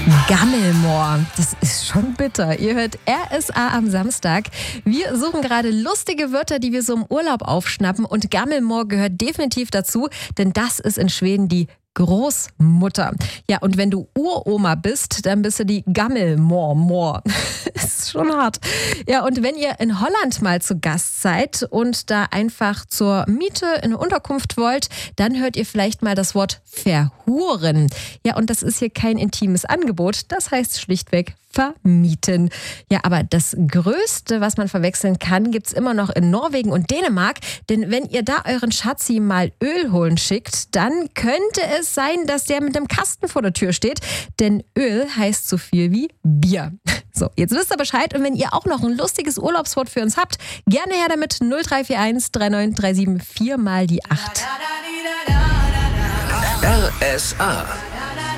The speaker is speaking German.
Gammelmoor, das ist schon bitter. Ihr hört RSA am Samstag. Wir suchen gerade lustige Wörter, die wir so im Urlaub aufschnappen. Und Gammelmoor gehört definitiv dazu, denn das ist in Schweden die Großmutter. Ja, und wenn du Uroma bist, dann bist du die Gammelmoor. Ist schon hart. Ja, und wenn ihr in Holland mal zu Gast seid und da einfach zur Miete in eine Unterkunft wollt, dann hört ihr vielleicht mal das Wort verhuren. Ja, und das ist hier kein intimes Angebot, das heißt schlichtweg vermieten. Ja, aber das Größte, was man verwechseln kann, gibt's immer noch in Norwegen und Dänemark. Denn wenn ihr da euren Schatzi mal Öl holen schickt, dann könnte es sein, dass der mit dem Kasten vor der Tür steht. Denn Öl heißt so viel wie Bier. So, jetzt wisst ihr Bescheid. Und wenn ihr auch noch ein lustiges Urlaubswort für uns habt, gerne her damit 0341 3937 4 mal die 8. RSA